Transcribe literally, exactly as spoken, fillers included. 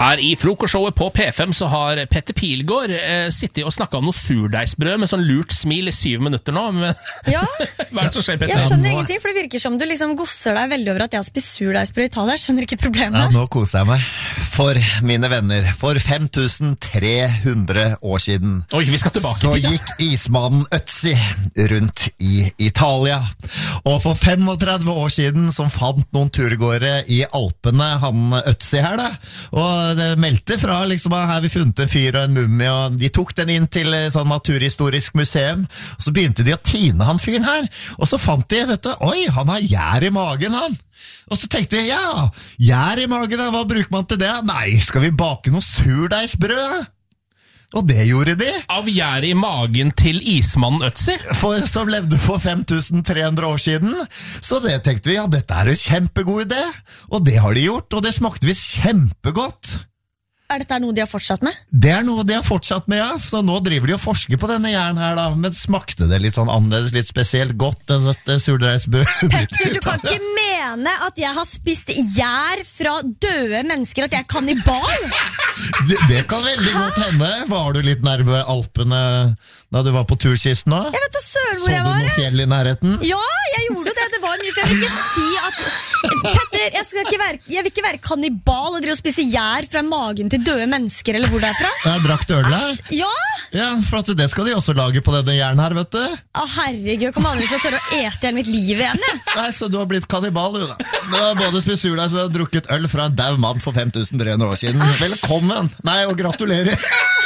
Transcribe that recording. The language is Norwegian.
Her i frokostshowet på P fem så har Petter Pilgaard eh, sittet og snakket om noe surdeigsbrød med sånn lurt smil i syv minutter nå. Men Ja, hva er det som skjer, Petter? jeg skjønner ingenting, for det virker som du liksom gosser deg veldig over at jeg har spist surdeigsbrød i Italia. Jeg skjønner ikke problemet. Ja, nå koser jeg meg. For mine venner, for fem tusen tre hundre år siden, Oi, vi skal tilbake så til det. gikk ismannen Ötzi rundt i Italia. Og for femogtredve år siden så fant noen turgåere i Alpene, han Ötzi her da, og det meldte fra liksom at her vi funnet en fyr og en mumie, og de tok den inn til sånn naturhistorisk museum, og så begynte de å tine han fyren her, og så fant de, vet du, oi, han har gjær i magen han. Og så tenkte jeg, ja, gjær i magen, hva bruker man til det? Nei, skal vi bake noe surdeigsbrød? Og det gjorde de. Av gjæret i magen til ismannen Ötzi? For, som levde for fem tusen tre hundre år siden. Så det tenkte vi, ja, dette er en kjempegod idé. Og det har de gjort, og det smakte visst kjempegodt. Er dette noe de har fortsatt med? Det er noe de har fortsatt med, ja. Så nå driver de og forsker på denne gjæren her da. Men smakte det litt sånn annerledes, litt spesielt godt, dette surdeigsbrød? Petter, du kan ikke mene at jeg har spist gjær fra døde mennesker, at jeg er kannibal? Det, det kan veldig godt hende. Var du litt nærme Alpene da du var på turkisten nå? Jeg vet da søren Så hvor jeg du var. noe fjell i nærheten? Ja, jeg gjorde det. Det var mye, for jeg vil ikke si at Petter, jeg, skal ikke være, jeg vil ikke være kannibal og drive og spise gjær fra magen til døde mennesker, eller hvor det er fra. Jeg drakk du øl her? Æsj, ja! Ja, for at det skal de også lage på denne gjæren her, vet du. Å, herregud, jeg kommer aldri til å tørre å ete hele mitt liv igjen, jeg. Nei, så du har blitt kannibal, du da. Du har både spist surdeigsbrød og drukket øl fra en dau mann for fem tusen tre hundre år siden. Velkommen! Nei, og gratulerer!